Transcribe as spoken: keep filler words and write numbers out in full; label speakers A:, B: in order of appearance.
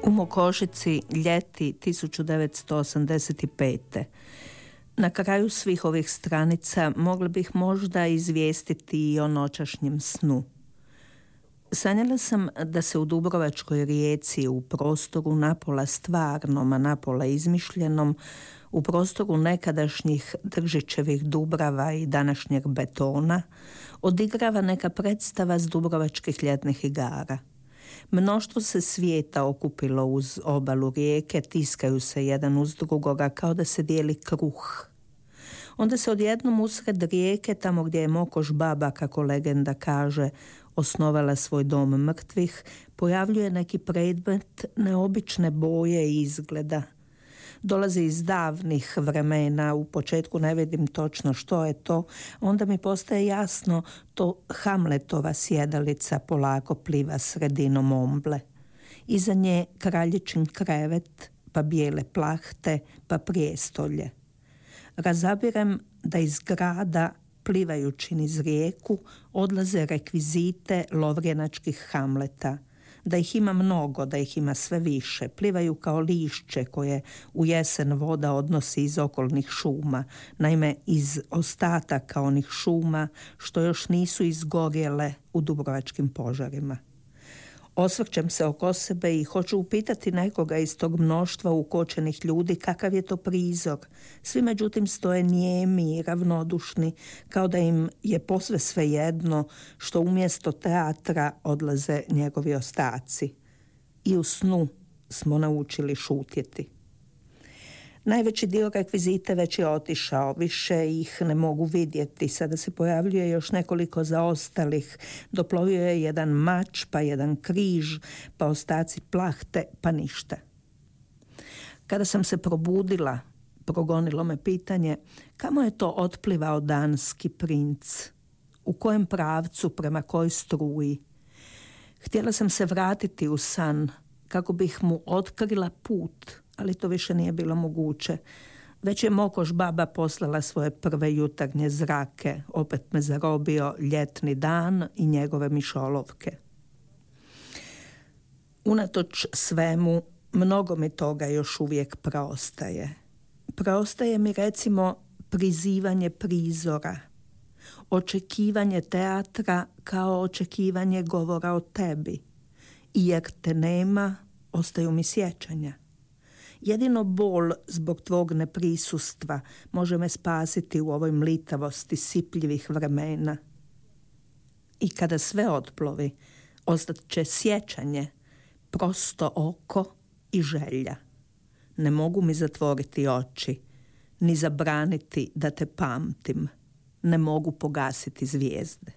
A: U Mokošici ljeti tisuću devetsto osamdeset pete. Na kraju svih ovih stranica mogla bih možda izvijestiti i o noćašnjem snu. Sanjala sam da se u Dubrovačkoj Rijeci u prostoru napola stvarnom, a napola izmišljenom, u prostoru nekadašnjih Držićevih Dubrava i današnjeg betona, odigrava neka predstava s dubrovačkih ljetnih igara. Mnoštvo se svijeta okupilo uz obalu rijeke, tiskaju se jedan uz drugoga kao da se dijeli kruh. Onda se odjednom usred rijeke, tamo gdje je Mokoš baba, kako legenda kaže, osnovala svoj dom mrtvih, pojavljuje neki predmet neobične boje i izgleda. Dolazi iz davnih vremena, u početku ne vidim točno što je to, onda mi postaje jasno, to Hamletova sjedalica polako pliva sredinom omble. Iza nje kraljičin krevet, pa bijele plahte, pa prijestolje. Razabirem da iz grada, plivajući niz rijeku, odlaze rekvizite lovrjenačkih Hamleta. Da ih ima mnogo, da ih ima sve više. Plivaju kao lišće koje u jesen voda odnosi iz okolnih šuma. Naime, iz ostataka onih šuma što još nisu izgorjele u dubrovačkim požarima. Osvrćem se oko sebe i hoću upitati nekoga iz tog mnoštva ukočenih ljudi kakav je to prizor. Svi međutim stoje nijemi i ravnodušni, kao da im je posve svejedno što umjesto teatra odlaze njegovi ostaci. I u snu smo naučili šutjeti. Najveći dio rekvizite već je otišao, više ih ne mogu vidjeti. Sada se pojavljuje još nekoliko zaostalih. Doplovio je jedan mač, pa jedan križ, pa ostaci plahte, pa ništa. Kada sam se probudila, progonilo me pitanje kamo je to otplivao danski princ, u kojem pravcu, prema kojoj struji. Htjela sam se vratiti u san kako bih mu otkrila put, ali to više nije bilo moguće. Već je Mokoš baba poslala svoje prve jutarnje zrake, opet me zarobio ljetni dan i njegove mišolovke. Unatoč svemu, mnogo mi toga još uvijek preostaje. Preostaje mi recimo prizivanje prizora, očekivanje teatra kao očekivanje govora o tebi. I jer te nema, ostaju mi sjećanja. Jedino bol zbog tvog neprisustva može me spasiti u ovoj mlitavosti sipljivih vremena. I kada sve otplovi, ostat će sjećanje, prosto oko i želja. Ne mogu mi zatvoriti oči, ni zabraniti da te pamtim. Ne mogu pogasiti zvijezde.